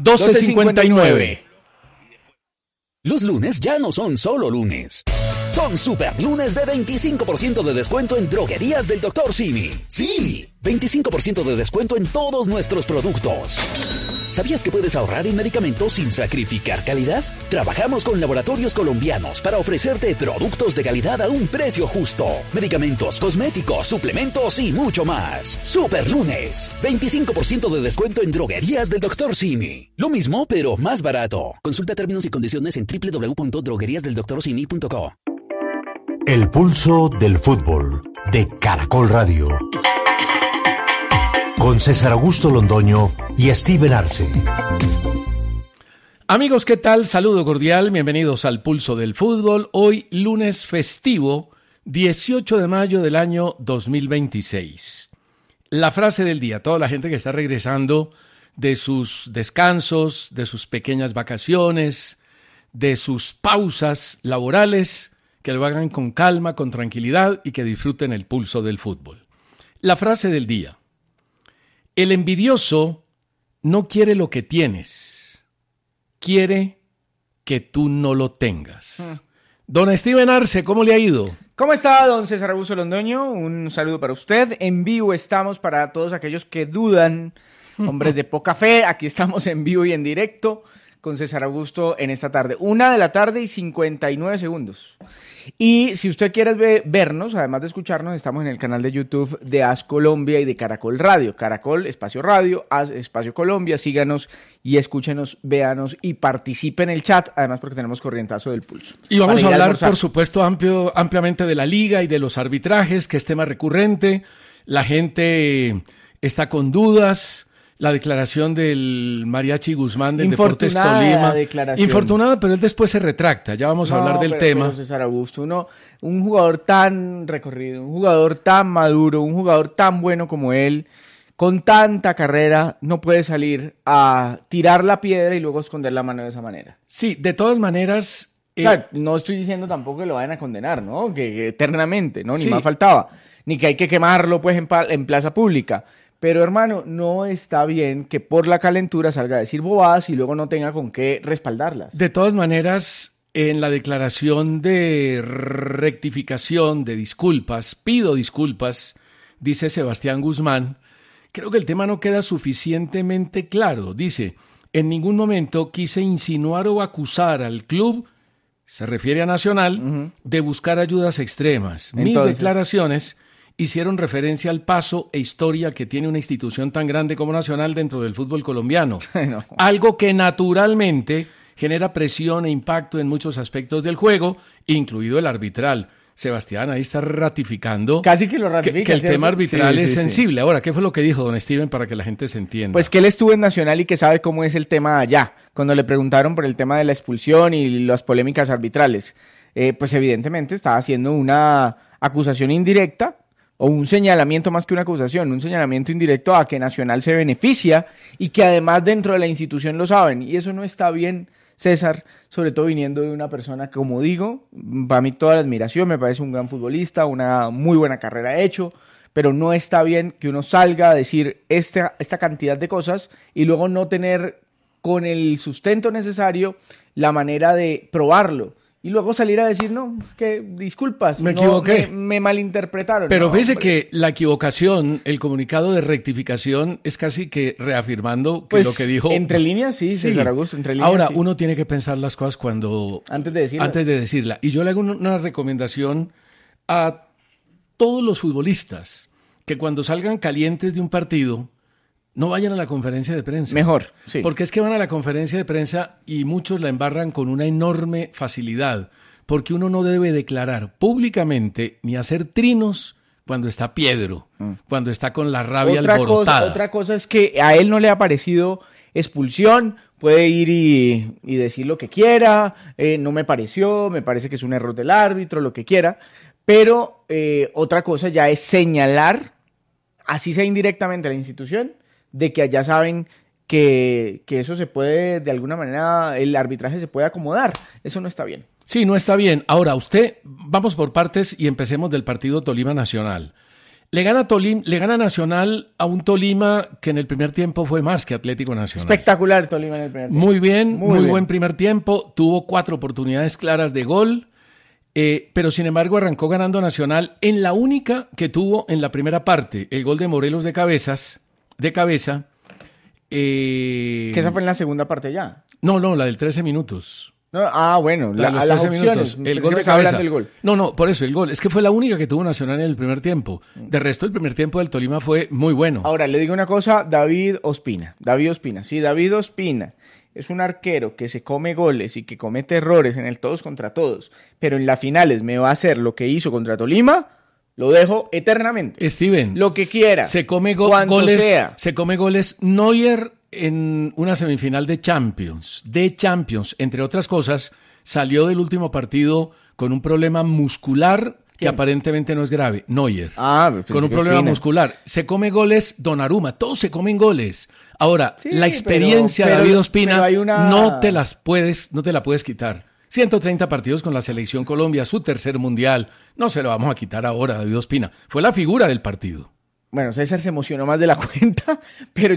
12:59. Los lunes ya no son solo lunes. Son super lunes de 25% de descuento en droguerías del Dr. Simi. Sí, 25% de descuento en todos nuestros productos. ¿Sabías que puedes ahorrar en medicamentos sin sacrificar calidad? Trabajamos con laboratorios colombianos para ofrecerte productos de calidad a un precio justo. Medicamentos, cosméticos, suplementos y mucho más. Super lunes, 25% de descuento en droguerías del Dr. Simi. Lo mismo, pero más barato. Consulta términos y condiciones en www.drogueriasdeldoctorsimi.co. El pulso del fútbol de Caracol Radio. Con César Augusto Londoño y Steven Arce. Amigos, ¿qué tal? Saludo cordial, bienvenidos al Pulso del Fútbol. Hoy, lunes festivo, 18 de mayo del año 2026. La frase del día, toda la gente que está regresando de sus descansos, de sus pequeñas vacaciones, de sus pausas laborales, que lo hagan con calma, con tranquilidad y que disfruten el pulso del fútbol. La frase del día. El envidioso no quiere lo que tienes, quiere que tú no lo tengas. Don Steven Arce, ¿cómo le ha ido? ¿Cómo está, don César Augusto Londoño? Un saludo para usted. En vivo estamos para todos aquellos que dudan, hombres de poca fe. Aquí estamos en vivo y en directo con César Augusto en esta tarde. 1:59 p.m. Y si usted quiere vernos, además de escucharnos, estamos en el canal de YouTube de AS Colombia y de Caracol Radio. Caracol, Espacio Radio, AS Espacio Colombia. Síganos y escúchenos, véanos y participe en el chat, además porque tenemos corrientazo del pulso. Y vamos a hablar, por supuesto, ampliamente de la liga y de los arbitrajes, que es tema recurrente. La gente está con dudas. La declaración del Mariachi Guzmán del Deportes Tolima. Infortunada, pero él después se retracta. Ya vamos a hablar del tema. Pero César Augusto, un jugador tan recorrido, un jugador tan maduro, un jugador tan bueno como él, con tanta carrera, no puede salir a tirar la piedra y luego esconder la mano de esa manera. Sí, de todas maneras... O sea, no estoy diciendo tampoco que lo vayan a condenar, ¿no? Que eternamente, ¿no? Ni más faltaba. Ni que hay que quemarlo, pues, en plaza pública. Pero, hermano, no está bien que por la calentura salga a decir bobadas y luego no tenga con qué respaldarlas. De todas maneras, en la declaración de rectificación, de disculpas, pido disculpas, dice Sebastián Guzmán, creo que el tema no queda suficientemente claro. Dice, en ningún momento quise insinuar o acusar al club, se refiere a Nacional, de buscar ayudas extremas. Mis declaraciones hicieron referencia al paso e historia que tiene una institución tan grande como Nacional dentro del fútbol colombiano. No. Algo que naturalmente genera presión e impacto en muchos aspectos del juego, incluido el arbitral. Sebastián ahí está ratificando casi que lo ratifica, que el tema arbitral es sensible. Sí. Ahora, ¿qué fue lo que dijo don Steven para que la gente se entienda? Pues que él estuvo en Nacional y que sabe cómo es el tema allá. Cuando le preguntaron por el tema de la expulsión y las polémicas arbitrales, pues evidentemente estaba haciendo una acusación indirecta, o un señalamiento más que una acusación, un señalamiento indirecto a que Nacional se beneficia y que además dentro de la institución lo saben. Y eso no está bien, César, sobre todo viniendo de una persona que, como digo, para mí toda la admiración, me parece un gran futbolista, una muy buena carrera hecho, pero no está bien que uno salga a decir esta cantidad de cosas y luego no tener con el sustento necesario la manera de probarlo. Y luego salir a decir, no, es que disculpas, me equivoqué. Me malinterpretaron. Pero no, fíjese que la equivocación, el comunicado de rectificación es casi que reafirmando que pues, lo que dijo... Entre líneas, sí, César Augusto, entre líneas. Ahora, sí. Uno tiene que pensar las cosas antes de decirla. Y yo le hago una recomendación a todos los futbolistas, que cuando salgan calientes de un partido, no vayan a la conferencia de prensa. Mejor, sí. Porque es que van a la conferencia de prensa y muchos la embarran con una enorme facilidad, porque uno no debe declarar públicamente ni hacer trinos cuando está piedro, cuando está con la rabia alborotada. Otra cosa es que a él no le ha parecido expulsión, puede ir y decir lo que quiera, no me pareció, me parece que es un error del árbitro, lo que quiera, pero otra cosa ya es señalar, así sea indirectamente a la institución, de que allá saben que eso se puede, de alguna manera, el arbitraje se puede acomodar. Eso no está bien. Sí, no está bien. Ahora, vamos por partes y empecemos del partido Tolima Nacional. Le gana Nacional a un Tolima que en el primer tiempo fue más que Atlético Nacional. Espectacular Tolima en el primer tiempo. Muy bien, muy bien. buen primer tiempo. Tuvo 4 oportunidades claras de gol, pero sin embargo arrancó ganando Nacional en la única que tuvo en la primera parte, el gol de Morelos de cabeza. Que esa fue en la segunda parte ya. No, la del 13 minutos. No, bueno, La de los las 13 opciones. minutos. El gol de estaba cabeza. hablando del gol. No, por eso, el gol. Es que fue la única que tuvo Nacional en el primer tiempo. De resto, el primer tiempo del Tolima fue muy bueno. Ahora, le digo una cosa, David Ospina. Sí, David Ospina es un arquero que se come goles y que comete errores en el todos contra todos, pero en las finales me va a hacer lo que hizo contra Tolima, lo dejo eternamente. Steven. Lo que quiera. Se come cuanto goles. sea. Se come goles Neuer en una semifinal de Champions. Entre otras cosas, salió del último partido con un problema muscular que aparentemente no es grave. Neuer. Con un problema muscular. Se come goles Donnarumma. Todos se comen goles. Ahora, Sí, la experiencia de David Ospina pero hay una... no te la puedes quitar. 130 partidos con la Selección Colombia, su tercer mundial. No se lo vamos a quitar ahora a David Ospina. Fue la figura del partido. Bueno, César se emocionó más de la cuenta, pero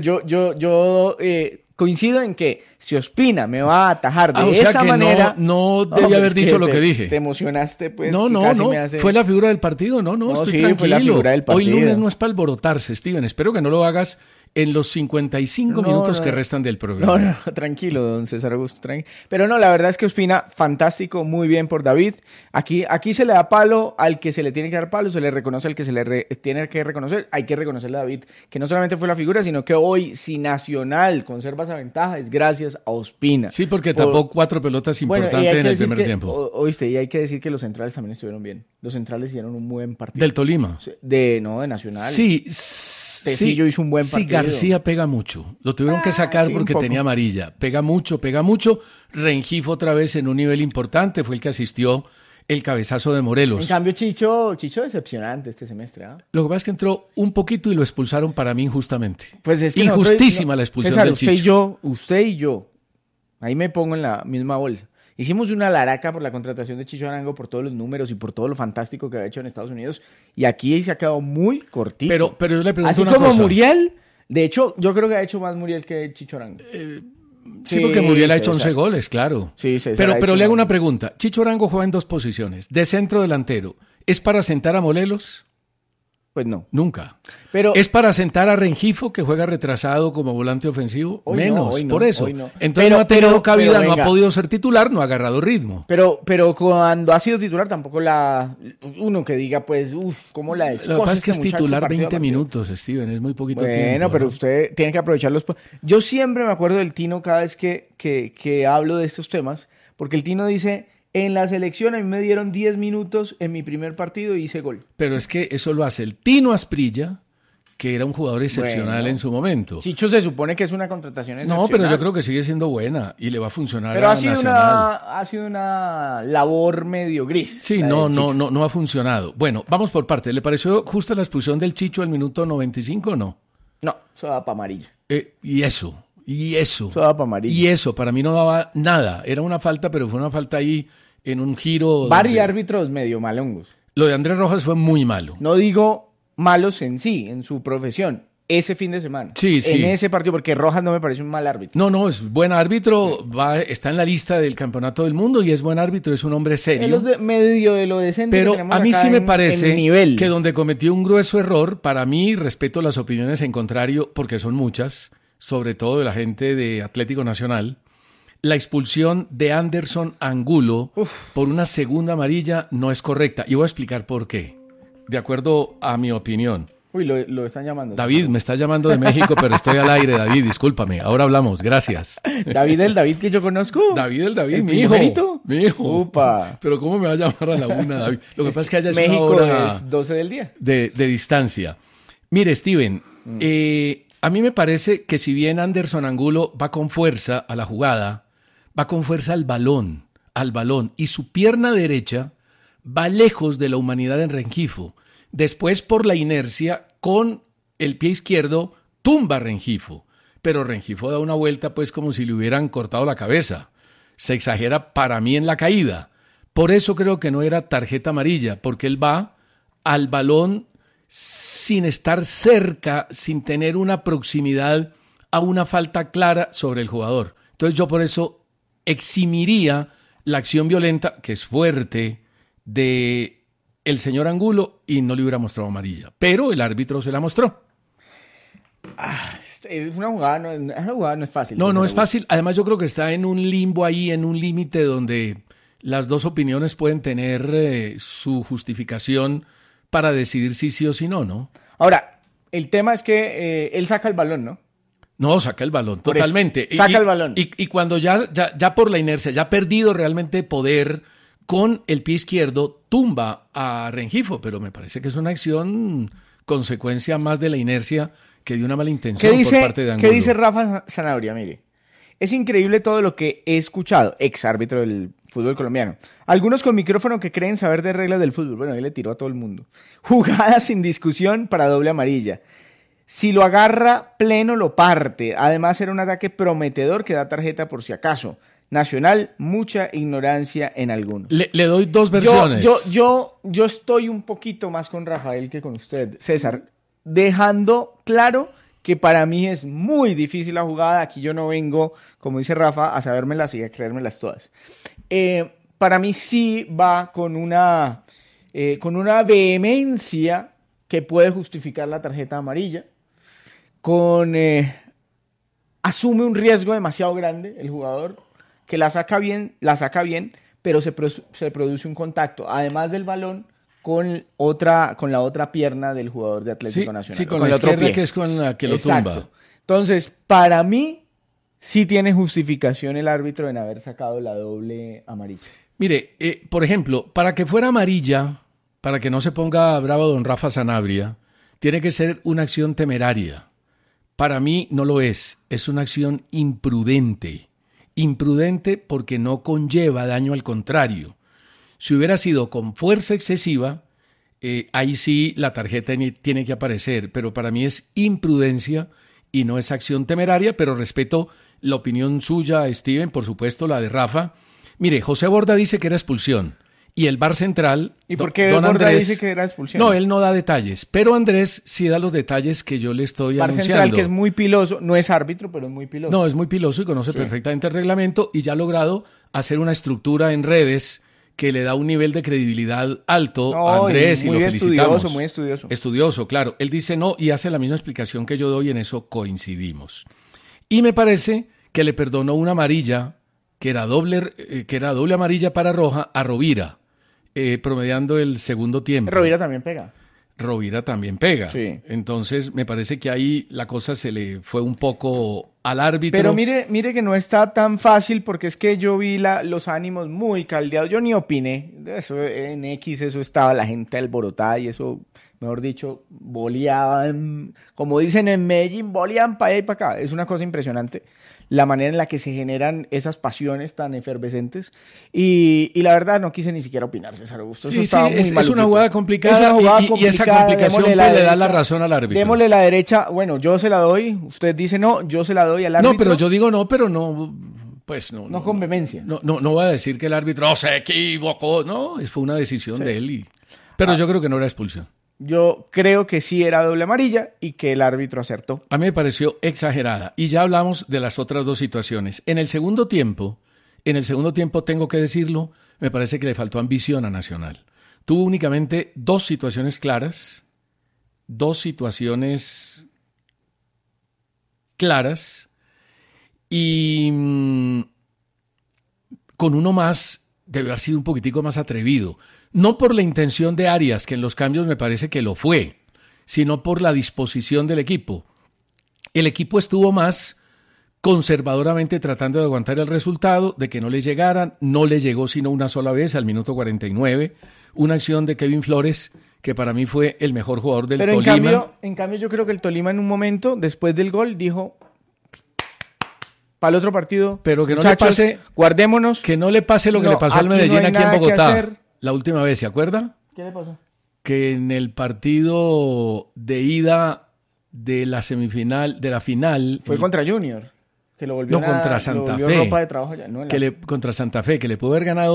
yo coincido en que si Ospina me va a atajar de esa manera... No debía haber dicho lo que dije. Te emocionaste, pues. No, fue la figura del partido. No, estoy tranquilo. Fue la figura del partido. Hoy lunes no es para alborotarse, Steven. Espero que no lo hagas en los 55 minutos que restan del programa. No, tranquilo, don César Augusto. Pero no, la verdad es que Ospina, fantástico, muy bien por David. Aquí se le da palo al que se le tiene que dar palo, se le reconoce al que se le tiene que reconocer. Hay que reconocerle a David, que no solamente fue la figura, sino que hoy, si Nacional conserva esa ventaja, es gracias a Ospina. Sí, porque tapó 4 pelotas importantes en el primer tiempo. Oíste, y hay que decir que los centrales también estuvieron bien. Los centrales hicieron un buen partido. ¿Del Tolima? De Nacional. Sí, Tecillo hizo un buen partido. Sí, García pega mucho. Lo tuvieron que sacar porque tenía amarilla. Pega mucho. Rengifo otra vez en un nivel importante. Fue el que asistió el cabezazo de Morelos. En cambio, Chicho decepcionante este semestre. Lo que pasa es que entró un poquito y lo expulsaron para mí injustamente. Pues es que injustísima la expulsión César, del Chicho. Usted y yo, ahí me pongo en la misma bolsa. Hicimos una laraca por la contratación de Chicho Arango, por todos los números y por todo lo fantástico que había hecho en Estados Unidos. Y aquí se ha quedado muy cortito. Pero yo le pregunto así una como cosa. Muriel, de hecho, yo creo que ha hecho más Muriel que Chicho Arango. Sí, porque Muriel ha hecho 11 goles, claro. Sí, César pero le hago una pregunta. Chicho Arango juega en 2 posiciones. De centro delantero. ¿Es para sentar a Morelos? Pues no. Nunca. Pero ¿Es para sentar a Rengifo, que juega retrasado como volante ofensivo? Hoy Menos, hoy por eso. no. Entonces no ha tenido cabida, no venga. ha podido ser titular, no ha agarrado ritmo. Pero cuando ha sido titular tampoco uno que diga, pues, ¿cómo la descosa? Lo que pasa es que este es titular muchacho 20 partido a minutos, Steven, es muy poquito tiempo. Bueno, pero ¿no? usted tiene que aprovechar los... Yo siempre me acuerdo del Tino cada vez que hablo de estos temas, porque el Tino dice... En la selección a mí me dieron 10 minutos en mi primer partido y hice gol. Pero es que eso lo hace el Tino Asprilla, que era un jugador excepcional en su momento. Chicho se supone que es una contratación excepcional. No, pero yo creo que sigue siendo buena y le va a funcionar pero a Nacional. Ha sido una labor medio gris. Sí, no ha funcionado. Bueno, vamos por partes. ¿Le pareció justa la expulsión del Chicho al minuto 95 o no? No, eso da para amarilla. Y eso. Eso daba para amarilla. Y eso, para mí no daba nada. Era una falta, pero fue una falta ahí en un giro. Varios árbitros medio malongos. Lo de Andrés Rojas fue muy malo. No digo malos en sí, en su profesión. Ese fin de semana. Sí. En ese partido, porque Rojas no me parece un mal árbitro. No, es buen árbitro. Está en la lista del campeonato del mundo y es buen árbitro, es un hombre serio. Medio de lo decente. Pero que tenemos a mí acá sí me en parece nivel. que donde cometió un grueso error, para mí, respeto las opiniones en contrario, porque son muchas, sobre todo de la gente de Atlético Nacional, la expulsión de Anderson Angulo por una segunda amarilla no es correcta. Y voy a explicar por qué, de acuerdo a mi opinión. Uy, lo están llamando. David, me está llamando de México, pero estoy al aire, David, discúlpame. Ahora hablamos, gracias. ¿David el David que yo conozco? David, ¿El mi hijo. primerito? Mi hijo. Upa. Pero ¿cómo me va a llamar a la una, David? Lo que pasa es que allá es México una hora es 12 del día. de distancia. Mire, Steven, a mí me parece que si bien Anderson Angulo va con fuerza a la jugada, va con fuerza al balón, y su pierna derecha va lejos de la humanidad en Rengifo. Después, por la inercia, con el pie izquierdo, tumba a Rengifo. Pero Rengifo da una vuelta, pues, como si le hubieran cortado la cabeza. Se exagera para mí en la caída. Por eso creo que no era tarjeta amarilla, porque él va al balón sin estar cerca, sin tener una proximidad a una falta clara sobre el jugador. Entonces yo por eso eximiría la acción violenta, que es fuerte, de el señor Angulo y no le hubiera mostrado amarilla. Pero el árbitro se la mostró. Es una jugada, esa jugada no es fácil. No es fácil. Además yo creo que está en un limbo ahí, en un límite donde las dos opiniones pueden tener su justificación para decidir si sí o si no, ¿no? Ahora, el tema es que él saca el balón, ¿no? No, saca el balón, Por totalmente. eso, saca el balón. Y cuando ya por la inercia, ya ha perdido realmente poder, con el pie izquierdo tumba a Rengifo, pero me parece que es una acción consecuencia más de la inercia que de una mala intención por parte de Angulo. ¿Qué dice Rafa Sanabria? Mire, es increíble todo lo que he escuchado, ex árbitro del fútbol colombiano. Algunos con micrófono que creen saber de reglas del fútbol. Bueno, ahí le tiró a todo el mundo. Jugadas sin discusión para doble amarilla. Si lo agarra pleno, lo parte. Además, era un ataque prometedor que da tarjeta por si acaso. Nacional, mucha ignorancia en algunos. Le doy dos versiones. Yo estoy un poquito más con Rafael que con usted, César, dejando claro que para mí es muy difícil la jugada. Aquí yo no vengo, como dice Rafa, a sabérmelas y a creérmelas todas. Para mí sí va con una vehemencia que puede justificar la tarjeta amarilla. Asume un riesgo demasiado grande el jugador, que la saca bien, pero se produce un contacto, además del balón, con la otra pierna del jugador de Atlético Nacional. Sí, con la otro izquierda, pie. que es con la que lo Exacto. tumba. Entonces, para mí, sí tiene justificación el árbitro en haber sacado la doble amarilla. Mire, por ejemplo, para que fuera amarilla, para que no se ponga bravo don Rafa Sanabria, tiene que ser una acción temeraria. Para mí no lo es una acción imprudente. Imprudente porque no conlleva daño, al contrario. Si hubiera sido con fuerza excesiva, ahí sí la tarjeta tiene que aparecer, pero para mí es imprudencia y no es acción temeraria, pero respeto la opinión suya, Steven, por supuesto la de Rafa. Mire, José Borda dice que era expulsión. Y el VAR central... ¿Y por qué don Borda Andrés, dice que era expulsión? No, él no da detalles, pero Andrés sí da los detalles que yo le estoy VAR anunciando. central, que es muy piloso, no es árbitro, pero es muy piloso. No, es muy piloso y conoce perfectamente el reglamento y ya ha logrado hacer una estructura en redes que le da un nivel de credibilidad alto a Andrés y lo felicitamos. Muy estudioso. Estudioso, claro. Él dice no y hace la misma explicación que yo doy, en eso coincidimos. Y me parece que le perdonó una amarilla, que era doble amarilla para roja, a Rovira. Promediando el segundo tiempo. Rovira también pega. Sí. Entonces me parece que ahí la cosa se le fue un poco al árbitro. Pero mire que no está tan fácil, porque es que yo vi los ánimos muy caldeados. Yo ni opiné. Eso, en X eso estaba la gente alborotada y eso, mejor dicho, boleaban, como dicen en Medellín, boleaban para allá y para acá. Es una cosa impresionante la manera en la que se generan esas pasiones tan efervescentes. Y la verdad no quise ni siquiera opinar, César Augusto. Eso estaba muy es una jugada complicada, y esa complicación le da la razón al árbitro. Démosle la derecha. Bueno, yo se la doy. Usted dice no, yo se la doy al árbitro. No, pero yo digo no, pero no... Pues no con vehemencia. No voy a decir que el árbitro se equivocó. No, fue una decisión de él. Pero yo creo que no era expulsión. Yo creo que sí era doble amarilla y que el árbitro acertó. A mí me pareció exagerada. Y ya hablamos de las otras dos situaciones. En el segundo tiempo, tengo que decirlo, me parece que le faltó ambición a Nacional. Tuvo únicamente dos situaciones claras y con uno más debe haber sido un poquitico más atrevido. No por la intención de Arias, que en los cambios me parece que lo fue, sino por la disposición del equipo. El equipo estuvo más conservadoramente tratando de aguantar el resultado, de que no le llegaran. No le llegó sino una sola vez, al minuto 49, una acción de Kevin Flores, que para mí fue el mejor jugador del Tolima. Pero en cambio yo creo que el Tolima en un momento, después del gol, dijo... Para el otro partido, pero que no le pase, guardémonos. Que no le pase lo que le pasó al Medellín aquí en Bogotá. La última vez, ¿se acuerda? ¿Qué le pasó? Que en el partido de ida de la semifinal, de la final... Fue contra Junior, que lo volvió contra Santa Fe. Ropa de trabajo ya. No, contra Santa Fe, que le pudo haber ganado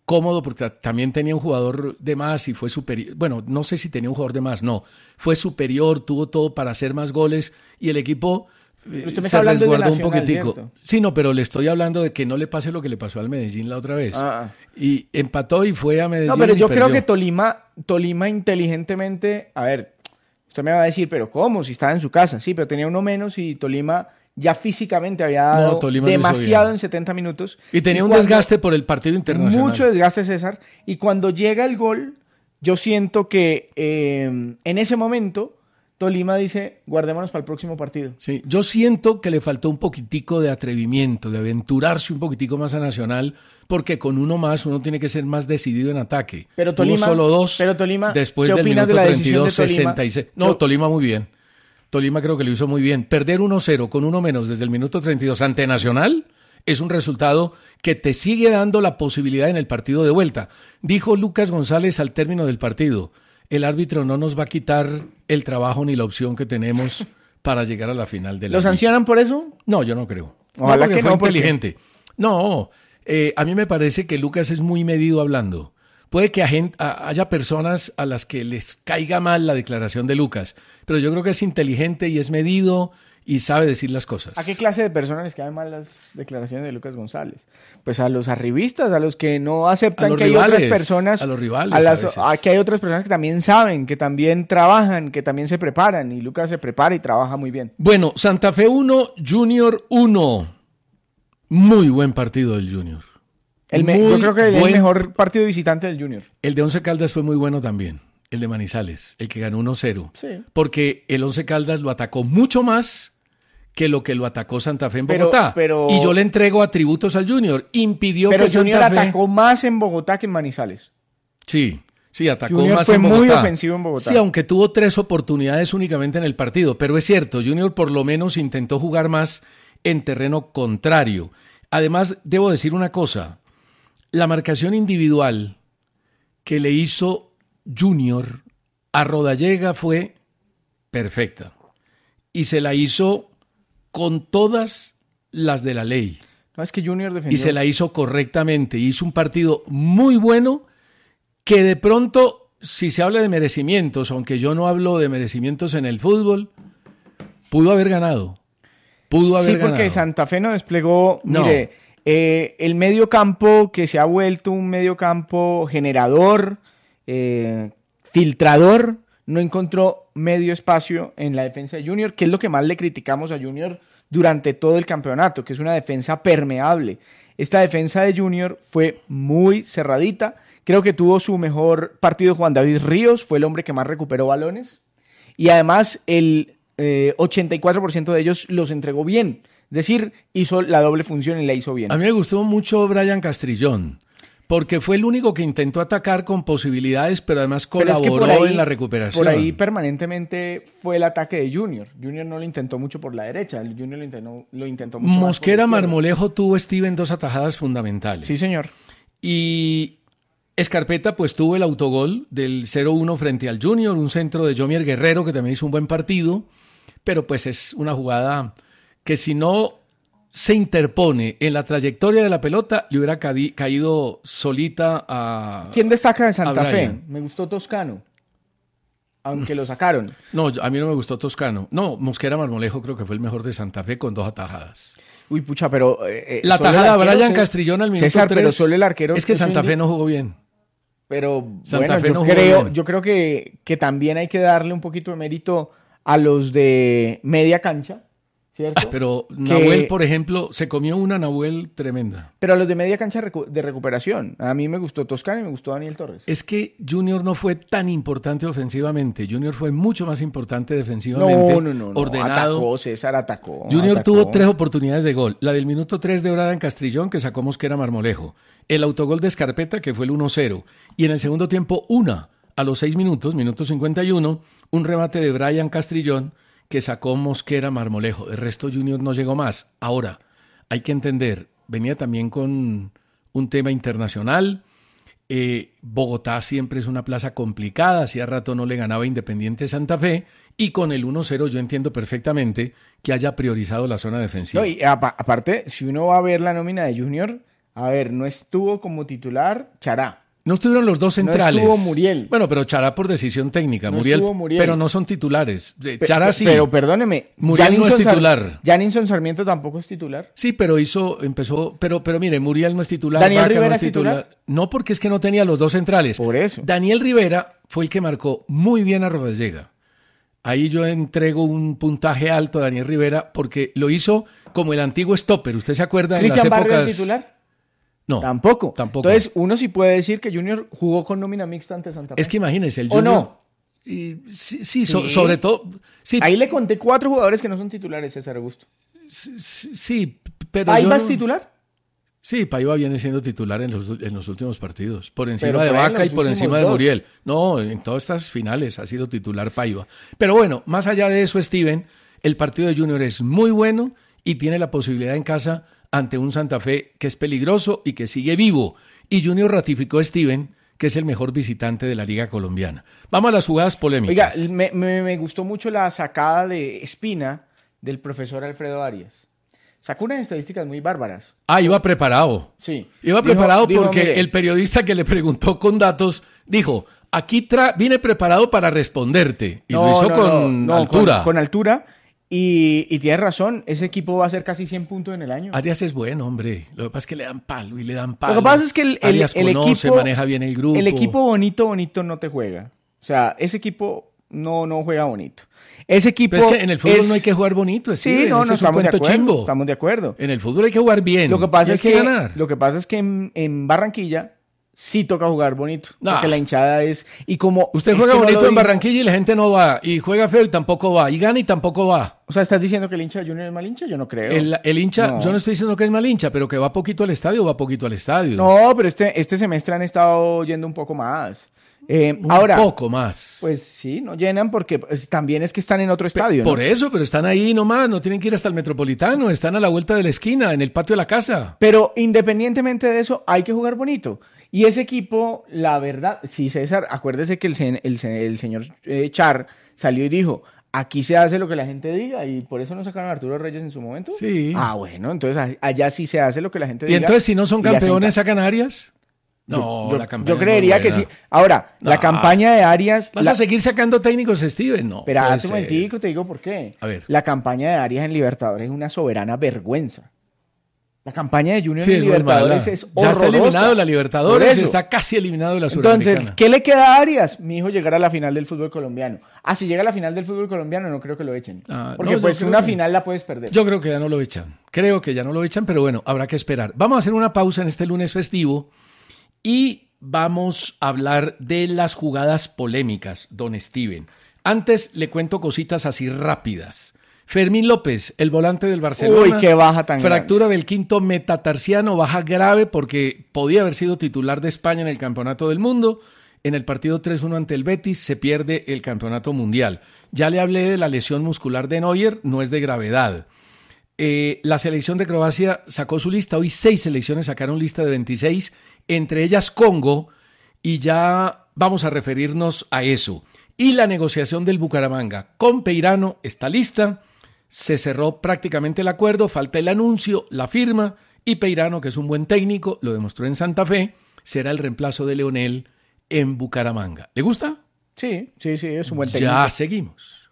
cómodo porque también tenía un jugador de más y fue superior. Bueno, no sé si tenía un jugador de más, no. Fue superior, tuvo todo para hacer más goles y el equipo se resguardó un poquitico. ¿Cierto? Sí, no, pero le estoy hablando de que no le pase lo que le pasó al Medellín la otra vez. Y empató y fue a Medellín. No, pero yo creo que Tolima inteligentemente, a ver, usted me va a decir, pero ¿cómo? Si estaba en su casa. Sí, pero tenía uno menos y Tolima ya físicamente había dado demasiado en 70 minutos. Y tenía un desgaste por el partido internacional. Mucho desgaste, César. Y cuando llega el gol, yo siento que en ese momento Tolima dice, guardémonos para el próximo partido. Sí, yo siento que le faltó un poquitico de atrevimiento, de aventurarse un poquitico más a Nacional, porque con uno más uno tiene que ser más decidido en ataque. Pero Tolima, solo dos, pero Tolima, después del minuto 32, 66. No, Tolima muy bien. Tolima creo que lo hizo muy bien. Perder 1-0 con uno menos desde el minuto 32 ante Nacional es un resultado que te sigue dando la posibilidad en el partido de vuelta. Dijo Lucas González al término del partido, el árbitro no nos va a quitar el trabajo ni la opción que tenemos para llegar a la final de la ¿Lo sancionan por eso? No, yo no creo. Ojalá que fue no, inteligente. No, a mí me parece que Lucas es muy medido hablando. Puede que haya personas a las que les caiga mal la declaración de Lucas, pero yo creo que es inteligente y es medido y sabe decir las cosas. ¿A qué clase de personas les caen mal las declaraciones de Lucas González? Pues a los arribistas, a los que no aceptan que rivales, hay otras personas, a los rivales, que hay otras personas que también saben, que también trabajan, que también se preparan, y Lucas se prepara y trabaja muy bien. Bueno, Santa Fe 1, Junior 1. Muy buen partido del Junior. Yo creo que el mejor partido visitante del Junior. El de Once Caldas fue muy bueno también, el de Manizales, el que ganó 1-0. Sí. Porque el Once Caldas lo atacó mucho más que lo que lo atacó Santa Fe en Bogotá. Y yo le entrego atributos al Junior. Impidió que Junior Santa Fe atacó más en Bogotá que en Manizales. Sí, atacó Junior más fue en Bogotá. muy ofensivo en Bogotá. Sí, aunque tuvo 3 oportunidades únicamente en el partido. Pero es cierto, Junior por lo menos intentó jugar más en terreno contrario. Además, debo decir una cosa. La marcación individual que le hizo Junior a Rodallega fue perfecta. Y se la hizo con todas las de la ley. No, es que Junior defendió. Y se la hizo correctamente. Hizo un partido muy bueno que de pronto, si se habla de merecimientos, aunque yo no hablo de merecimientos en el fútbol, pudo haber ganado. Sí, porque Santa Fe no desplegó... No. Mire, el medio campo que se ha vuelto un medio campo generador, filtrador, no encontró medio espacio en la defensa de Junior, que es lo que más le criticamos a Junior durante todo el campeonato, que es una defensa permeable. Esta defensa de Junior fue muy cerradita. Creo que tuvo su mejor partido Juan David Ríos, fue el hombre que más recuperó balones. Y además el 84% de ellos los entregó bien. Es decir, hizo la doble función y la hizo bien. A mí me gustó mucho Brian Castrillón, porque fue el único que intentó atacar con posibilidades, pero además colaboró en la recuperación. Por ahí permanentemente fue el ataque de Junior. Junior no lo intentó mucho por la derecha, el Junior lo intentó mucho Mosquera más por la Marmolejo tuvo, Steven, 2 atajadas fundamentales. Sí, señor. Y Escarpeta pues tuvo el autogol del 0-1 frente al Junior, un centro de Jomier Guerrero que también hizo un buen partido, pero pues es una jugada que si no se interpone en la trayectoria de la pelota, le hubiera caído solita a... ¿Quién destaca de Santa Fe? Me gustó Toscano, aunque lo sacaron. No, a mí no me gustó Toscano. No, Mosquera Marmolejo creo que fue el mejor de Santa Fe con 2 atajadas. Uy, pucha, pero... la tajada de Brian Castrillón al minuto César, 3. pero solo el arquero... Es que Santa Fe no jugó bien. Pero Santa Fe yo creo que también hay que darle un poquito de mérito a los de media cancha, ¿cierto? Pero Nahuel, por ejemplo, se comió una Nahuel tremenda. Pero a los de media cancha de recuperación. A mí me gustó Toscano y me gustó Daniel Torres. Es que Junior no fue tan importante ofensivamente. Junior fue mucho más importante defensivamente. No. Ordenado. Atacó, César atacó. Junior tuvo 3 oportunidades de gol. La del minuto 3 de Brian Castrillón, que sacó Mosquera Marmolejo. El autogol de Escarpeta, que fue el 1-0. Y en el segundo tiempo, a los 6 minutos, minuto 51, un remate de Brian Castrillón, que sacó Mosquera Marmolejo. De resto, Junior no llegó más. Ahora, hay que entender, venía también con un tema internacional. Bogotá siempre es una plaza complicada. Hacía rato no le ganaba Independiente Santa Fe. Y con el 1-0 yo entiendo perfectamente que haya priorizado la zona defensiva. No, y aparte, si uno va a ver la nómina de Junior, A ver, no estuvo como titular Chará. No estuvieron los dos centrales. No estuvo Muriel. Bueno, pero Chará por decisión técnica. No Muriel, estuvo Muriel. pero no son titulares. Chará sí. Pero perdóneme. Muriel no es titular. Janilson Sarmiento tampoco es titular. Sí, pero empezó. Pero mire, Muriel no es titular. ¿Daniel Vaca Rivera no es titular? No, porque es que no tenía los dos centrales. Por eso. Daniel Rivera fue el que marcó muy bien a Rodallega. Ahí yo entrego un puntaje alto a Daniel Rivera porque lo hizo como el antiguo stopper. ¿Usted se acuerda de las ¿Cristian épocas? Barrio es titular? No. Tampoco. Entonces, uno sí puede decir que Junior jugó con nómina mixta ante Santa Fe. Es que imagínese, el ¿O Junior... no? Sí. Sobre todo... Sí, ahí le conté 4 jugadores que no son titulares, César Augusto. sí, pero ¿Paiva es titular? Sí, Paiva viene siendo titular en los últimos partidos. Por encima Pero de por ahí Vaca y los por últimos encima de dos. Muriel. No, en todas estas finales ha sido titular Paiva. Pero bueno, más allá de eso, Steven, el partido de Junior es muy bueno y tiene la posibilidad en casa ante un Santa Fe que es peligroso y que sigue vivo. Y Junior ratificó a Steven, que es el mejor visitante de la Liga Colombiana. Vamos a las jugadas polémicas. Oiga, me gustó mucho la sacada de Espina del profesor Alfredo Arias. Sacó unas estadísticas muy bárbaras. Iba preparado. Sí. Iba preparado porque mire, el periodista que le preguntó con datos dijo, aquí vine preparado para responderte. Y lo hizo con altura. Con altura. Y tienes razón, ese equipo va a ser casi 100 puntos en el año. Arias es bueno, hombre. Lo que pasa es que le dan palo y le dan palo. Lo que pasa es que el conoce, equipo maneja bien el grupo. El equipo bonito no te juega. O sea, ese equipo no juega bonito. Ese equipo Pero es que en el fútbol no hay que jugar bonito. Sí, no estamos de acuerdo. Chimbo. Estamos de acuerdo. En el fútbol hay que jugar bien. Lo que pasa es que ganar. Lo que pasa es que en Barranquilla sí toca jugar bonito. No. Porque la hinchada es... Y como Usted es juega que no bonito lo en digo- Barranquilla y la gente no va. Y juega feo y tampoco va. Y gana y tampoco va. O sea, ¿estás diciendo que el hincha de Junior es mal hincha? Yo no creo. El hincha, No. yo no estoy diciendo que es mal hincha, pero que va poquito al estadio, va poquito al estadio. No, pero este semestre han estado yendo un poco más. Un Ahora, poco más. pues sí, no llenan porque pues, también es que están en otro estadio, ¿no? Por eso, pero están ahí nomás, no tienen que ir hasta el Metropolitano, están a la vuelta de la esquina, en el patio de la casa. Pero independientemente de eso, hay que jugar bonito. Y ese equipo, la verdad, sí, César, acuérdese que el señor Char salió y dijo, aquí se hace lo que la gente diga, y por eso no sacaron a Arturo Reyes en su momento. Sí. Ah, bueno, entonces allá sí se hace lo que la gente Y diga. entonces, si no son y hacen campeones, caso. ¿sacan a Arias? No, yo, la campaña yo creería no es que buena. sí. Ahora, No. la campaña de Arias... ¿Vas a seguir sacando técnicos, Steven? No. Espera, puede un ser. momentico, te digo por qué. A ver. La campaña de Arias en Libertadores es una soberana vergüenza. La campaña de Junior Sí, en es muy Libertadores mala. es Ya horrorosa. está eliminado de la Por Libertadores, eso. está casi eliminado de la Sudamericana. Entonces, ¿qué le queda a Arias? Mi hijo llegar a la final del fútbol colombiano. Ah, si llega a la final del fútbol colombiano, no creo que lo echen. Porque no, yo pues creo una que- final la puedes perder. Yo creo que ya no lo echan. Creo que ya no lo echan, pero bueno, habrá que esperar. Vamos a hacer una pausa en este lunes festivo y vamos a hablar de las jugadas polémicas, don Steven. Antes le cuento cositas así rápidas. Fermín López, el volante del Barcelona. Uy, qué baja tan Fractura del quinto metatarsiano, baja grave porque podía haber sido titular de España en el Campeonato del Mundo. En el partido 3-1 ante el Betis se pierde el Campeonato Mundial. Ya le hablé de la lesión muscular de Neuer, no es de gravedad. La selección de Croacia sacó su lista. Hoy 6 selecciones sacaron lista de 26, entre ellas Congo, y ya vamos a referirnos a eso. Y la negociación del Bucaramanga con Peirano está lista. Se cerró prácticamente el acuerdo, falta el anuncio, la firma, y Peirano, que es un buen técnico, lo demostró en Santa Fe, será el reemplazo de Leonel en Bucaramanga. ¿Le gusta? Sí, es un buen técnico. Ya seguimos.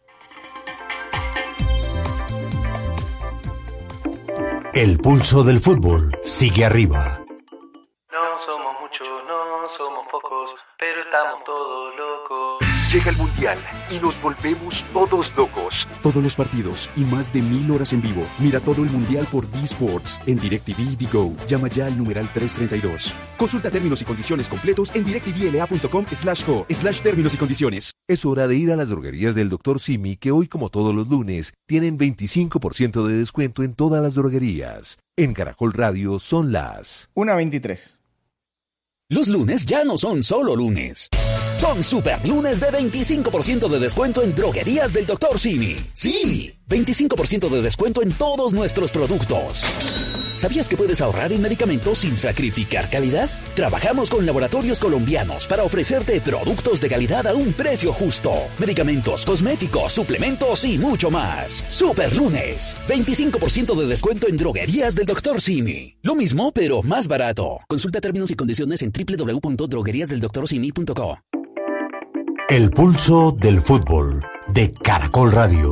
El pulso del fútbol sigue arriba. No somos muchos, no somos pocos, pero estamos todos locos. Llega el Mundial y nos volvemos todos locos. Todos los partidos y más de 1000 horas en vivo. Mira todo el Mundial por D-Sports en DirecTV y Digo. Llama ya al numeral 332. Consulta términos y condiciones completos en directvla.com/co/términos y condiciones. Es hora de ir a las droguerías del Dr. Simi, que hoy, como todos los lunes, tienen 25% de descuento en todas las droguerías. En Caracol Radio son las 1:23. Los lunes ya no son solo lunes. Son super lunes de 25% de descuento en droguerías del Dr. Simi. Sí, 25% de descuento en todos nuestros productos. ¿Sabías que puedes ahorrar en medicamentos sin sacrificar calidad? Trabajamos con laboratorios colombianos para ofrecerte productos de calidad a un precio justo. Medicamentos, cosméticos, suplementos y mucho más. Super Lunes. 25% de descuento en droguerías del Dr. Simi. Lo mismo, pero más barato. Consulta términos y condiciones en www.drogueriasdeldoctorsimi.co. El pulso del fútbol de Caracol Radio.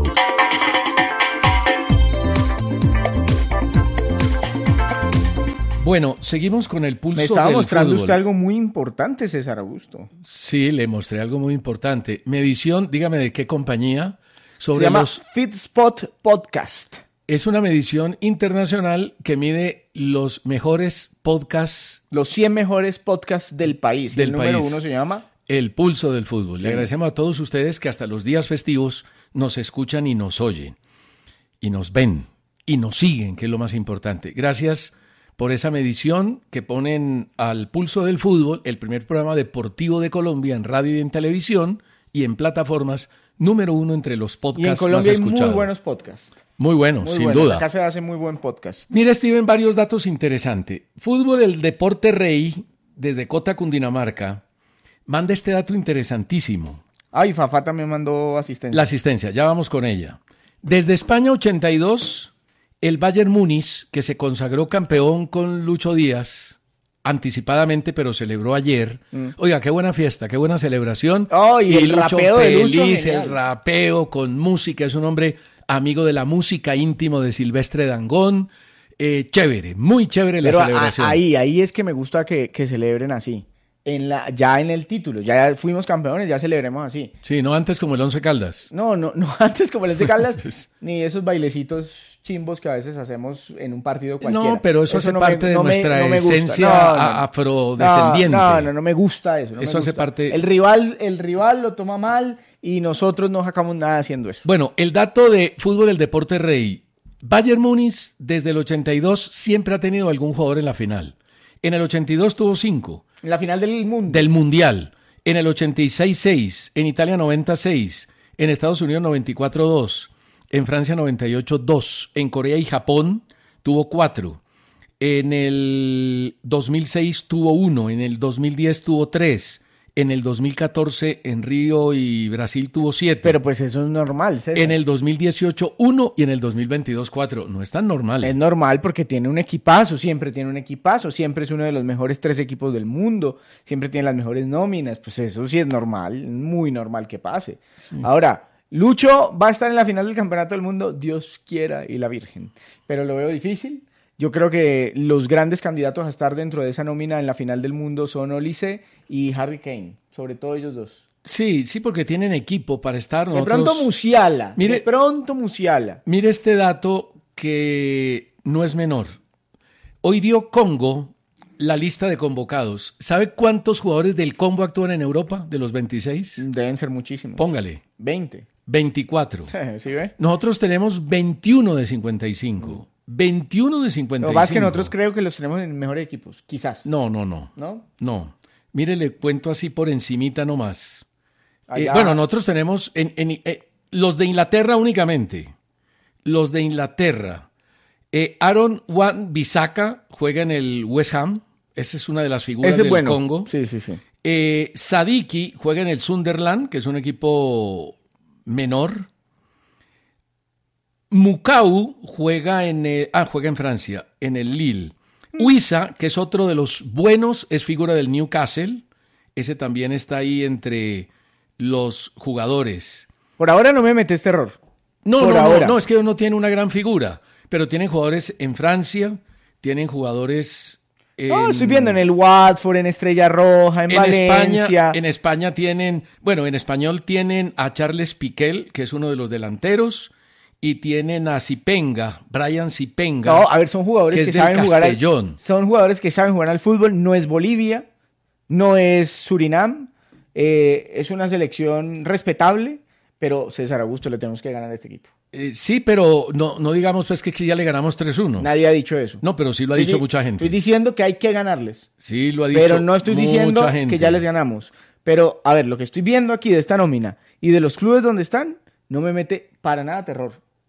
Bueno, seguimos con el pulso Me estaba del mostrando fútbol. usted algo muy importante, César Augusto. Sí, le mostré algo muy importante. Medición, dígame de qué compañía. Se Sobre llama los, FitSpot Podcast. es una medición internacional que mide los mejores podcasts, Los 100 mejores podcasts del país. Y Del el número país. 1 se llama... el pulso del fútbol. Le agradecemos a todos ustedes que hasta los días festivos nos escuchan y nos oyen, y nos ven, y nos siguen, que es lo más importante. Gracias por esa medición que ponen al pulso del fútbol, el primer programa deportivo de Colombia en radio y en televisión y en plataformas, número 1 entre los podcasts Y en Colombia más hay muy escuchados. buenos podcasts. Muy bueno, Muy sin buenos. duda. Acá se hace muy buen podcast. Mira, Steven, varios datos interesantes. Fútbol, el deporte rey, desde Cota, Cundinamarca, manda este dato interesantísimo. Ay, Fafá también mandó asistencia. La asistencia, ya vamos con ella. Desde España 82, el Bayern Múnich, que se consagró campeón con Lucho Díaz, anticipadamente, pero celebró ayer. Oiga, qué buena fiesta, qué buena celebración. Oh, y el rapeo de Lucho, feliz, genial. el rapeo con música, es un hombre amigo de la música, íntimo de Silvestre Dangond. Chévere, muy chévere la Pero celebración. ahí es que me gusta que celebren así. Ya en el título, ya fuimos campeones, ya celebremos así. Sí, no antes como el Once Caldas. No antes como les de Caldas, ni esos bailecitos chimbos que a veces hacemos en un partido cualquiera. No, pero eso hace no parte de nuestra me gusta. esencia afrodescendiente. No me gusta eso. Eso hace parte- El rival lo toma mal y nosotros no sacamos nada haciendo eso. Bueno, el dato de fútbol, el deporte rey. Bayern Múnich desde el 82 siempre ha tenido algún jugador en la final. En el 82 tuvo 5 En la final del mundo. del Mundial. En el 86, 6. En Italia 96. En Estados Unidos 94, 2. En Francia 98, 2. En Corea y Japón tuvo 4. En el 2006 tuvo 1. En el 2010 tuvo 3. En el 2014 en Río y Brasil tuvo 7. Pero pues eso es normal, César. En el 2018, 1 y en el 2022, 4. No es tan normal. Es normal porque tiene un equipazo, siempre tiene un equipazo, siempre es uno de los mejores 3 equipos del mundo, siempre tiene las mejores nóminas, pues eso sí es normal, muy normal que pase. Ahora, Lucho va a estar en la final del Campeonato del Mundo, Dios quiera y la Virgen, pero lo veo difícil. Yo creo que los grandes candidatos a estar dentro de esa nómina en la final del mundo son Olise y Harry Kane, sobre todo ellos dos. Sí, porque tienen equipo para estar. De pronto Musiala, Mire- Musiala. Mire este dato que no es menor. Hoy dio Congo la lista de convocados. ¿Sabe cuántos jugadores del Congo actúan en Europa de los 26? Deben ser muchísimos. Póngale, 20. 24. ¿Sí ve? Nosotros tenemos 21 de 55. 21 de Lo 55. más que nosotros creo que los tenemos en mejores equipos, quizás. No. ¿No? Mire, le cuento así por encimita nomás. Allá- Bueno, nosotros tenemos los de Inglaterra únicamente. Los de Inglaterra. Aaron Wan-Bissaka juega en el West Ham. Esa es una de las figuras Ese es del bueno. Congo. Sí. Sadiki juega en el Sunderland, que es un equipo menor. Mukau juega en Francia, en el Lille. Huiza, que es otro de los buenos, es figura del Newcastle. Ese también está ahí entre los jugadores. Por ahora no me metes terror. Por ahora. No, es que no tiene una gran figura, pero tienen jugadores en Francia, tienen jugadores No, estoy viendo en el Watford, en Estrella Roja, en Valencia. En España tienen, bueno, en español tienen a Charles Piquel, que es uno de los delanteros, y tienen a Zipenga, Brian Zipenga. No, a ver, son jugadores que que es del saben jugar Castellón. son jugadores que saben jugar al fútbol, no es Bolivia, no es Surinam, es una selección respetable, pero César Augusto le tenemos que ganar a este equipo. Sí, pero no digamos pues que ya le ganamos 3-1. Nadie ha dicho eso. No, pero sí lo ha dicho mucha gente. Estoy diciendo que hay que ganarles. Sí, lo ha dicho Pero no estoy diciendo mucha gente. que ya les ganamos. Pero, a ver, lo que estoy viendo aquí de esta nómina y de los clubes donde están, no me mete para nada terror.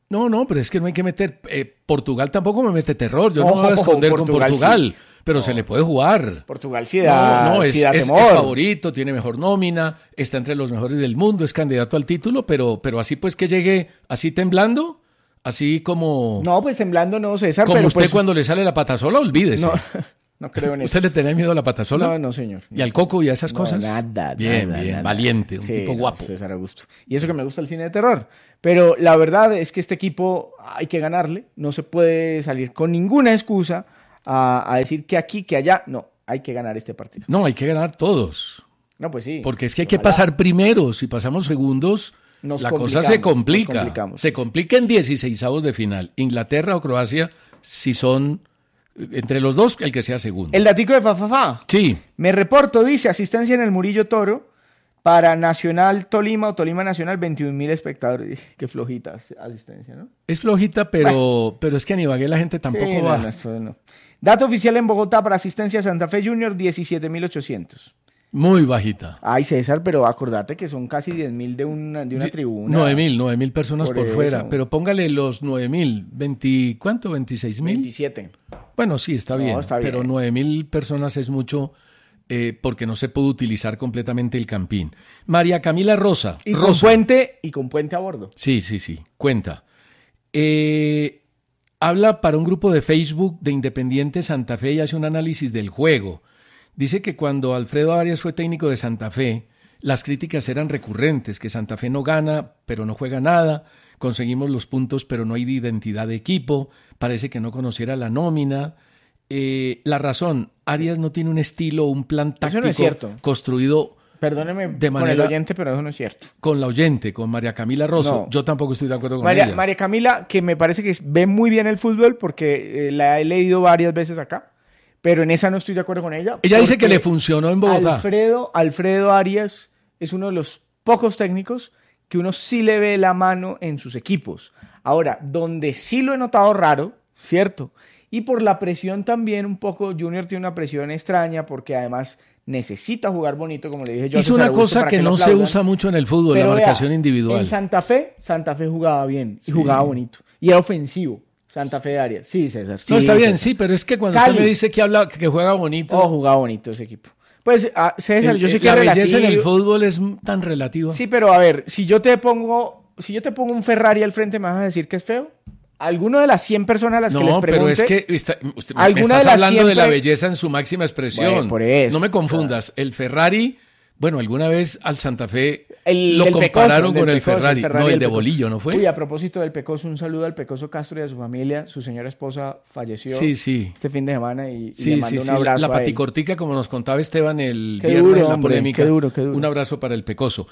No, pero es que no hay que meter... Portugal tampoco me mete terror. Yo no me voy a esconder Portugal con Portugal. Sí. Pero se le puede jugar. Portugal sí da, es temor. Es favorito, tiene mejor nómina, está entre los mejores del mundo, es candidato al título, pero así pues que llegue así temblando, así como... No, pues temblando no, César. Como pero usted pues, cuando le sale la patasola, olvídese. No creo en eso. ¿Usted le tenía miedo a la patasola? No, señor. ¿Y al coco y a esas cosas? Nada. Bien, nada. valiente, un tipo guapo. César Augusto. Y eso que me gusta el cine de terror. Pero la verdad es que este equipo hay que ganarle. No se puede salir con ninguna excusa a decir que aquí, que allá. No, hay que ganar este partido. No, hay que ganar todos. No, pues sí. Porque es que hay que pasar primero. Si pasamos segundos, la cosa se complica. Se complica en 16avos de final. Inglaterra o Croacia, si son entre los dos, el que sea segundo. El datico de Fafafá. Sí. Me reporto, dice, asistencia en el Murillo Toro para Nacional Tolima o Tolima Nacional, 21.000 espectadores. Qué flojita asistencia, ¿no? Es flojita, pero es que a Ibagué la gente tampoco va. No. Dato oficial en Bogotá para asistencia a Santa Fe Junior, 17.800. Muy bajita. Ay, César, pero acordate que son casi 10.000 de una tribuna. 9.000 personas por fuera. eso. Pero póngale los 9.000. ¿Cuánto? ¿26.000? 27. Bueno, sí, está bien. Está bien. Pero 9.000 personas es mucho porque no se puede utilizar completamente el Campín. María Camila Rosa. Y con puente a bordo. Sí. Cuenta. Habla para un grupo de Facebook de Independiente Santa Fe y hace un análisis del juego. Dice que cuando Alfredo Arias fue técnico de Santa Fe, las críticas eran recurrentes, que Santa Fe no gana, pero no juega nada, conseguimos los puntos, pero no hay identidad de equipo, parece que no conociera la nómina. La razón, Arias no tiene un estilo, un plan táctico no es cierto. Construido... Perdóneme de con manera, el oyente, pero eso no es cierto. Con la oyente, con María Camila Rosso. No. Yo tampoco estoy de acuerdo con ella. María Camila, que me parece que ve muy bien el fútbol porque la he leído varias veces acá, pero en esa no estoy de acuerdo con ella. Ella dice que le funcionó en Bogotá. Alfredo Arias es uno de los pocos técnicos que uno sí le ve la mano en sus equipos. Ahora, donde sí lo he notado raro, ¿cierto? Y por la presión también un poco, Junior tiene una presión extraña porque además necesita jugar bonito, como le dije yo. Es una cosa que no se usa mucho en el fútbol, la marcación individual. En Santa Fe jugaba bien y jugaba bonito. Y era ofensivo. Santa Fe de Arias. Sí, César. Sí, no, está bien, César. sí, pero es que cuando Cali. usted me dice que juega bonito... jugaba bonito ese equipo. Pues, César, yo sé que la es belleza relativo. en el fútbol es tan relativa. Sí, pero a ver, si yo te pongo un Ferrari al frente, ¿me vas a decir que es feo? ¿Alguno de las 100 personas a las que les pregunte? No, pero es que usted me ¿alguna estás de las hablando de la siempre- belleza en su máxima expresión. Bueno, por eso. No me confundas. El Ferrari, bueno, alguna vez al Santa Fe El lo del compararon Pecoso, con el Pecoso, Ferrari. No, el del de Pecoso. Bolillo, ¿no fue? Uy, a propósito del Pecoso, un saludo al Pecoso Castro y a su familia. Su señora esposa falleció Sí. este fin de semana y le Sí, mando un sí. abrazo La a él. paticortica, como nos contaba Esteban el Qué viernes duro, en la hombre, polémica. qué duro. Un abrazo para el Pecoso.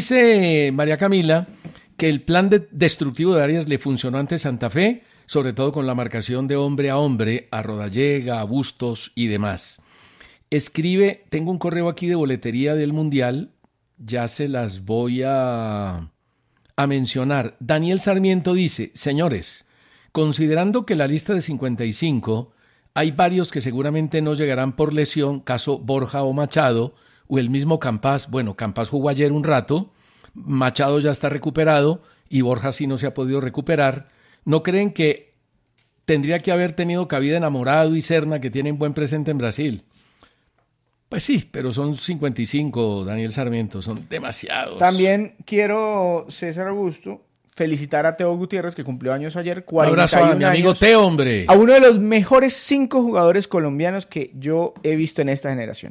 Dice María Camila que el plan destructivo de Arias le funcionó ante Santa Fe, sobre todo con la marcación de hombre a hombre, a Rodallega, a Bustos y demás. Escribe, tengo un correo aquí de boletería del Mundial, ya se las voy a mencionar. Daniel Sarmiento dice, señores, considerando que la lista de 55 hay varios que seguramente no llegarán por lesión, caso Borja o Machado, o el mismo Campas. Bueno, Campas jugó ayer un rato, Machado ya está recuperado y Borja sí no se ha podido recuperar. ¿No creen que tendría que haber tenido cabida Enamorado y Serna, que tienen buen presente en Brasil? Pues sí, pero son 55, Daniel Sarmiento, son demasiados. También quiero, César Augusto, felicitar a Teo Gutiérrez, que cumplió años ayer, Un abrazo 41 a mi amigo años, Teo, hombre. a uno de los mejores 5 jugadores colombianos que yo he visto en esta generación.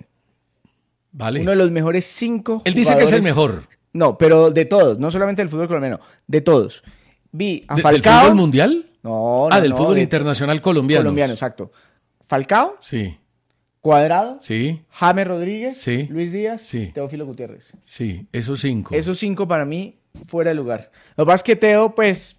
Vale. Uno de los mejores 5 Él dice que es el mejor. No, pero de todos, no solamente del fútbol colombiano, de todos. Vi a ¿Del Falcao. fútbol mundial? No, Del fútbol de- internacional colombiano. colombiano, exacto. Falcao, Sí, Cuadrado, sí, James Rodríguez, Sí. Luis Díaz, Sí. Teófilo Gutiérrez. sí, esos 5. Esos 5 para mí fuera de lugar. Lo que pasa es que Teo, pues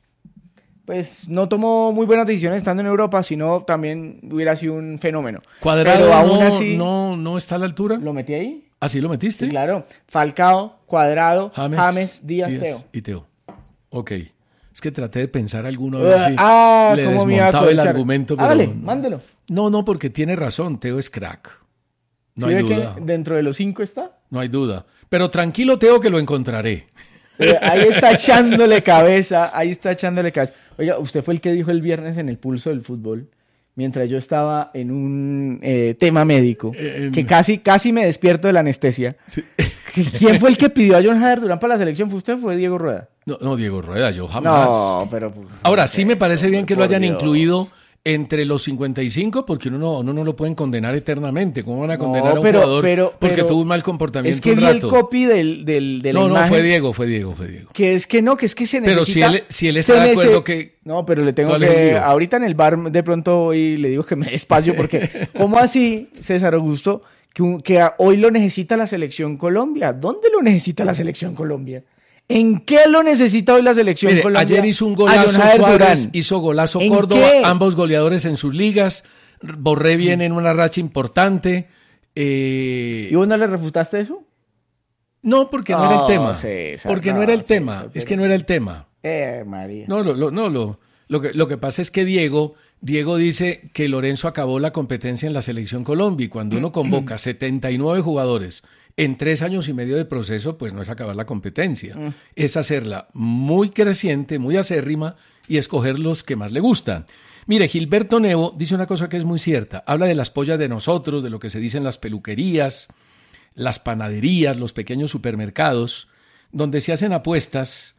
no tomó muy buenas decisiones estando en Europa, sino también hubiera sido un fenómeno. Cuadrado Pero aún así, no está a la altura. ¿lo metí ahí? ¿Así lo metiste? Sí, claro. Falcao, Cuadrado, James, Díaz, Teo. y Teo. Ok. Es que traté de pensar alguno a ver si le ¿cómo me iba a desmontaba el colchar? argumento. Pero Dale, mándelo. No, porque tiene razón. Teo es crack. No ¿Sí hay ve duda. que dentro de los 5 está? No hay duda. Pero tranquilo, Teo, que lo encontraré. Ahí está echándole cabeza, Oiga, usted fue el que dijo el viernes en el Pulso del Fútbol, mientras yo estaba en un tema médico, que casi me despierto de la anestesia. Sí. ¿Quién fue el que pidió a John Jader Durán para la selección? ¿Fue usted o fue Diego Rueda? No, Diego Rueda, yo jamás. No, pero... Ahora, sí me parece bien que lo hayan Dios. incluido entre los 55, porque uno no lo pueden condenar eternamente. ¿Cómo van a condenar a un pero- jugador pero- porque pero- tuvo un mal comportamiento Es que un vi el rato? copy de la No, imagen. fue Diego. Que es que no, que es que se Pero necesita... si él está de acuerdo que... No, pero le tengo ¿Cuál es el que... lío? Ahorita en el bar de pronto hoy le digo que me dé espacio porque... ¿Cómo así, César Augusto, que hoy lo necesita la Selección Colombia? ¿Dónde lo necesita la Selección Colombia? ¿En qué lo necesita hoy la Selección Mire, Colombia? ayer hizo un A John golazo Jader Suárez, Durán. hizo golazo ¿En Córdoba, qué? ambos goleadores en sus ligas. Borré viene en una racha importante. ¿Y vos no le refutaste eso? No, porque no era el tema. César, Porque no no, era el César, tema. Es pero- que no era el tema. María. No, lo que pasa es que Diego dice que Lorenzo acabó la competencia en la Selección Colombia y cuando uno convoca 79 jugadores en 3 años y medio de proceso, pues no es acabar la competencia. Es hacerla muy creciente, muy acérrima y escoger los que más le gustan. Mire, Gilberto Nevo dice una cosa que es muy cierta. Habla de las pollas de nosotros, de lo que se dice en las peluquerías, las panaderías, los pequeños supermercados, donde se hacen apuestas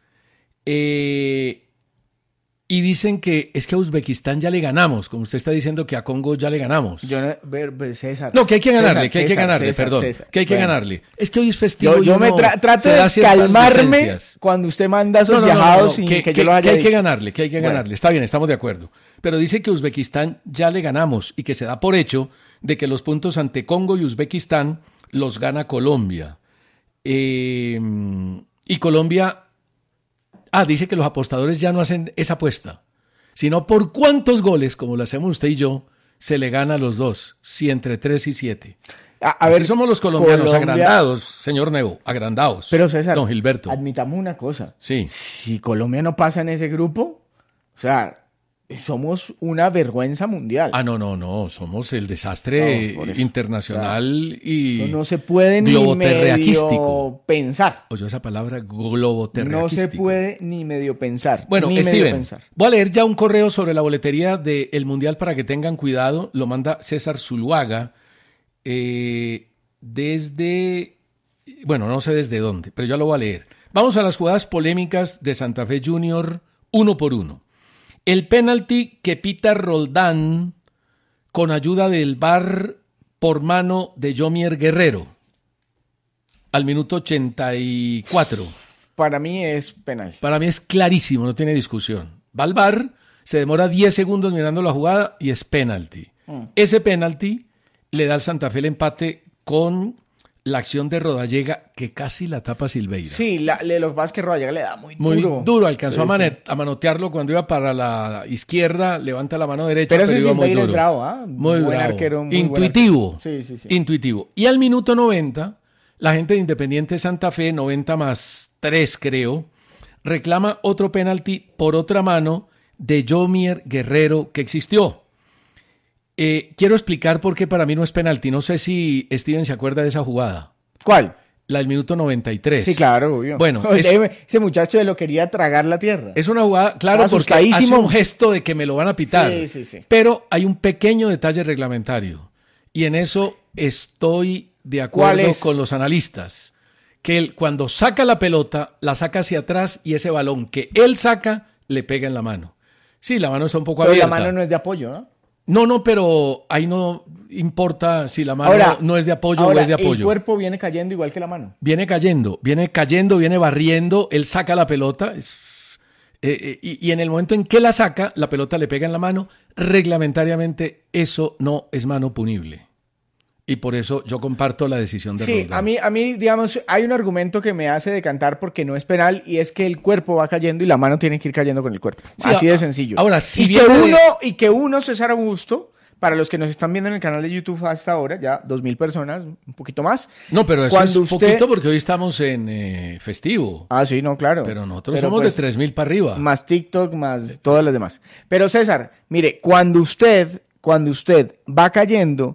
y dicen que es que a Uzbekistán ya le ganamos, como usted está diciendo que a Congo ya le ganamos. César. No, que hay que ganarle, César, perdón. César. Que hay que Bueno, ganarle. Es que hoy es festivo. Yo y me uno trato se da de ciertas calmarme licencias. cuando usted manda esos No, viajados sin que yo los haya hay que dicho. ganarle, que hay que Bueno. ganarle. Está bien, estamos de acuerdo. Pero dice que Uzbekistán ya le ganamos y que se da por hecho de que los puntos ante Congo y Uzbekistán los gana Colombia. Y Colombia... dice que los apostadores ya no hacen esa apuesta, sino por cuántos goles, como lo hacemos usted y yo, se le gana a los dos, si entre 3 y 7. A ver, Así somos los colombianos, Colombia- agrandados, señor Nevo, agrandados. Pero César, Don Gilberto. admitamos una cosa. Sí. Si Colombia no pasa en ese grupo, o sea, somos una vergüenza mundial. No, somos el desastre No, por eso. internacional y Eso no se puede ni globoterraquístico. medio pensar. Oyó esa palabra, No globoterraquístico. se puede ni medio pensar. Bueno, ni medio Steven, pensar. voy a leer ya un correo sobre la boletería del Mundial para que tengan cuidado. Lo manda César Zuluaga desde... Bueno, no sé desde dónde, pero ya lo voy a leer. Vamos a las jugadas polémicas de Santa Fe Junior, uno por uno. El penalti que pita Roldán con ayuda del VAR por mano de Yomier Guerrero al minuto 84. Para mí es penal. Para mí es clarísimo, no tiene discusión. Va al VAR, se demora 10 segundos mirando la jugada y es penalti. Ese penalti le da al Santa Fe el empate con la acción de Rodallega que casi la tapa Silveira. Sí, lo que pasa es que Rodallega le da muy Duro, alcanzó Sí, a manotearlo cuando iba para la izquierda, levanta la mano derecha, Pero pero, ese iba muy Silveira es duro. bravo, ¿ah? Muy Buen bravo. arquero, muy buen Intuitivo. arquero. Sí. Intuitivo. Y al minuto 90, la gente de Independiente Santa Fe, 90 más 3 creo, reclama otro penalti por otra mano de Yomier Guerrero que existió. Quiero explicar por qué para mí no es penalti. No sé si Steven se acuerda de esa jugada. ¿Cuál? La del minuto 93. Sí, claro, obvio. Bueno, ese muchacho lo quería tragar la tierra. es una jugada, claro, Estaba porque hace asustadísimo. un gesto de que me lo van a pitar. Sí. Pero hay un pequeño detalle reglamentario. Y en eso estoy de ¿Cuál acuerdo es? con los analistas. Que él, cuando saca la pelota, la saca hacia atrás y ese balón que él saca le pega en la mano. Sí, la mano está un poco Pero abierta. la mano no es de apoyo, ¿no? No, pero ahí no importa si la mano Ahora, no es de apoyo o es de apoyo. El cuerpo viene cayendo igual que la mano. Viene cayendo, viene barriendo, él saca la pelota y en el momento en que la saca, la pelota le pega en la mano. Reglamentariamente eso no es mano punible. Y por eso yo comparto la decisión de Sí, Roldán. a mí, digamos, hay un argumento que me hace decantar porque no es penal y es que el cuerpo va cayendo y la mano tiene que ir cayendo con el cuerpo. Sí, Así de sencillo. ahora, si y viene que uno, César Augusto, para los que nos están viendo en el canal de YouTube hasta ahora, ya 2.000 personas, un poquito más. No, pero eso cuando es poquito porque hoy estamos en festivo. Ah, sí, no, claro. Pero nosotros somos de 3.000 para arriba. Más TikTok, más todas las demás. Pero César, mire, cuando usted va cayendo,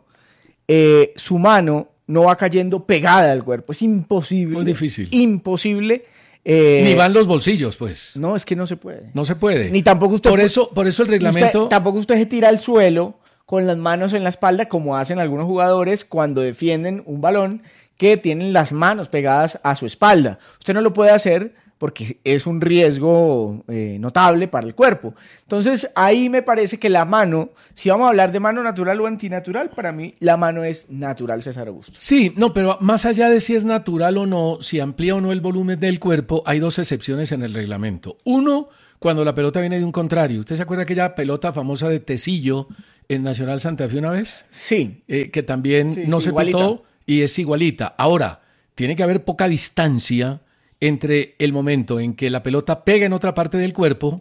su mano no va cayendo pegada al cuerpo. Es imposible. Muy difícil. Imposible Ni van los bolsillos, pues. No, es que no se puede. No se puede. Ni tampoco usted... Por eso el reglamento... Tampoco usted se tira al suelo con las manos en la espalda, como hacen algunos jugadores cuando defienden un balón, que tienen las manos pegadas a su espalda. Usted no lo puede hacer porque es un riesgo notable para el cuerpo. Entonces, ahí me parece que la mano, si vamos a hablar de mano natural o antinatural, para mí la mano es natural, César Augusto. Sí, no, pero más allá de si es natural o no, si amplía o no el volumen del cuerpo, hay dos excepciones en el reglamento. Uno, cuando la pelota viene de un contrario. ¿Usted se acuerda de aquella pelota famosa de Tecillo en Nacional Santa Fe una vez? Sí. Que también no se igualita. pitó y es igualita. Ahora, tiene que haber poca distancia entre el momento en que la pelota pega en otra parte del cuerpo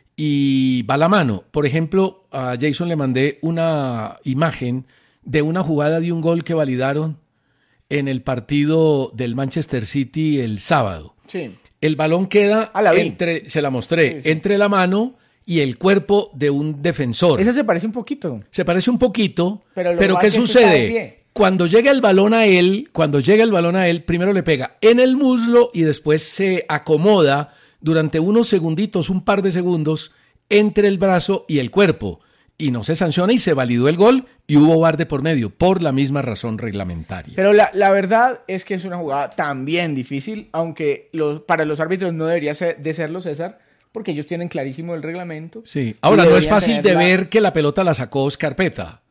y va la mano. Por ejemplo, a Jason le mandé una imagen de una jugada de un gol que validaron en el partido del Manchester City el sábado. Sí. El balón queda la vi. se la mostré, entre la mano y el cuerpo de un defensor. Esa se parece un poquito. Se parece un poquito, Pero pero ¿qué sucede? Cuando llega el balón a él, primero le pega en el muslo y después se acomoda durante unos segunditos, un par de segundos, entre el brazo y el cuerpo. Y no se sanciona y se validó el gol y hubo VAR de por medio, por la misma razón reglamentaria. Pero la verdad es que es una jugada también difícil, aunque para los árbitros no debería de serlo, César, porque ellos tienen clarísimo el reglamento. Sí. Ahora, no es fácil de ver que la pelota la sacó Scarpetta.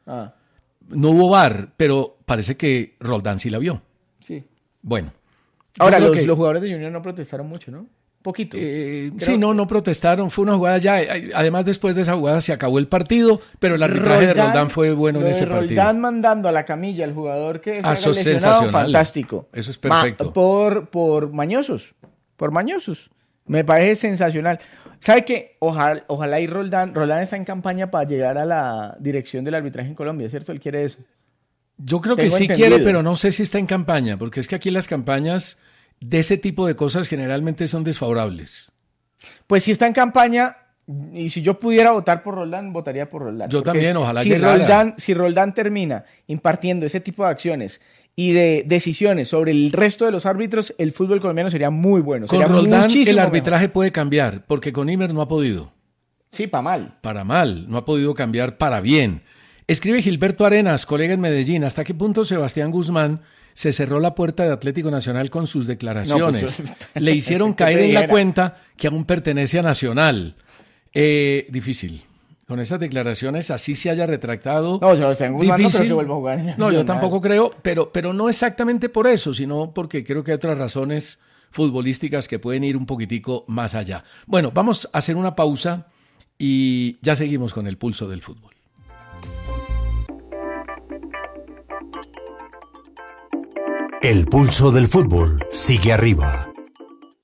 No hubo VAR, pero parece que Roldán sí la vio. Sí. Bueno. Ahora, los jugadores de Junior no protestaron mucho, ¿no? Poquito. Sí, no protestaron. Fue una jugada ya. Además, después de esa jugada se acabó el partido, pero el arbitraje de Roldán fue bueno en ese partido. Roldán mandando a la camilla al jugador que se Eso es lesionado, sensacional. fantástico. Eso es perfecto. Por mañosos. Por mañosos. Me parece sensacional. ¿Sabe qué? Ojalá y Roldán está en campaña para llegar a la dirección del arbitraje en Colombia, ¿cierto? Él quiere eso. Yo creo que sí quiere, pero no sé si está en campaña, porque es que aquí las campañas de ese tipo de cosas generalmente son desfavorables. Pues si está en campaña, y si yo pudiera votar por Roldán, votaría por Roldán. Yo también, ojalá si llegara. Si Roldán termina impartiendo ese tipo de acciones y de decisiones sobre el resto de los árbitros, el fútbol colombiano sería muy bueno. Con Roldán el arbitraje puede cambiar, porque con Imer no ha podido. Sí, para mal. Para mal, no ha podido cambiar para bien. Escribe Gilberto Arenas, colega en Medellín, ¿hasta qué punto Sebastián Guzmán se cerró la puerta de Atlético Nacional con sus declaraciones? No, pues, le hicieron caer en la cuenta que aún pertenece a Nacional. Difícil. Con esas declaraciones, así se haya retractado. No, Sebastián Guzmán difícil. No creo que vuelva a jugar en Nacional. No, yo tampoco creo, pero no exactamente por eso, sino porque creo que hay otras razones futbolísticas que pueden ir un poquitico más allá. Bueno, vamos a hacer una pausa y ya seguimos con el pulso del fútbol. El pulso del fútbol sigue arriba.